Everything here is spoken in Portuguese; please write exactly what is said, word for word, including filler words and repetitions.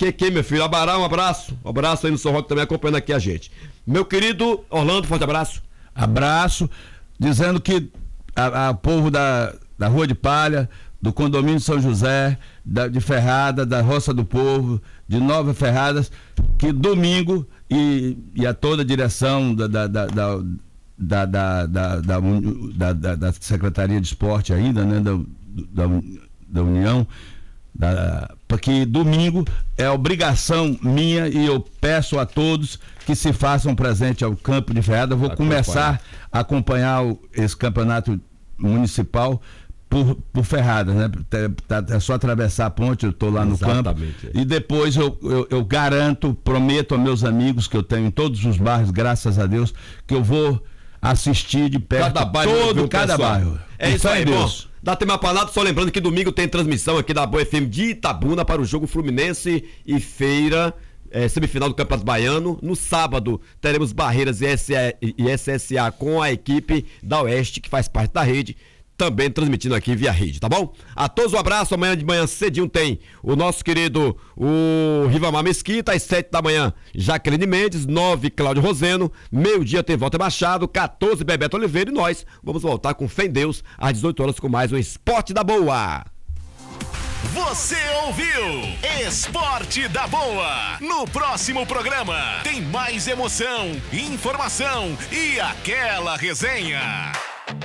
Que que, meu filho? Abará, um abraço. Um abraço aí no São Roque também acompanhando aqui a gente. Meu querido Orlando, forte abraço. Abraço, dizendo que a, a povo da, da Rua de Palha, do condomínio São José, da, de Ferrada, da Roça do Povo, de Nova Ferradas, que domingo e, e a toda a direção da, da, da, da Da, da, da, da, da, da Secretaria de Esporte ainda, né, da, da, da União, da, porque domingo é obrigação minha e eu peço a todos que se façam presente ao campo de Ferrada. Eu vou Acompanha. começar a acompanhar o, esse campeonato municipal por, por Ferrada, né? É, é só atravessar a ponte, eu estou lá no Exatamente. campo. E depois eu, eu, eu garanto, prometo a meus amigos que eu tenho em todos os bairros, graças a Deus, que eu vou assistir de perto cada bairro, todo, cada pessoal. bairro. É isso aí, Deus. Bom, dá tema palado, só lembrando que domingo tem transmissão aqui da Boa F M de Itabuna para o jogo Fluminense e Feira, é, semifinal do Campeonato Baiano. No sábado teremos Barreiras e S S A com a equipe da Oeste, que faz parte da rede, também transmitindo aqui via rede, tá bom? A todos um abraço, amanhã de manhã cedinho tem o nosso querido o Rivamar Mesquita, às sete da manhã, Jaqueline Mendes, nove, Cláudio Roseno, meio-dia tem Walter Machado, quatorze, Bebeto Oliveira, e nós vamos voltar com fé em Deus às dezoito horas com mais um Esporte da Boa. Você ouviu Esporte da Boa. No próximo programa tem mais emoção, informação e aquela resenha.